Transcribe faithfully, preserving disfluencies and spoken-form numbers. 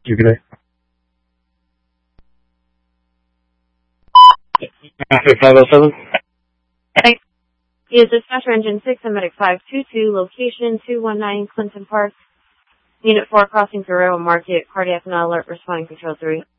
You good? five oh seven? Thanks. Is dispatcher engine six and medic five two two, location two one nine Clinton Park, unit four crossing Guerrero Market, cardiac not alert, responding control three.